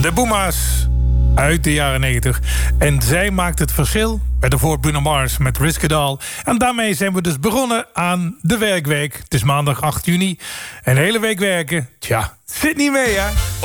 De Boema's uit de jaren 90. En zij maakt het verschil bij de voor Bruno Mars met Risk It All. En daarmee zijn we dus begonnen aan de werkweek. Het is maandag 8 juni. En de hele week werken, tja, zit niet mee, hè?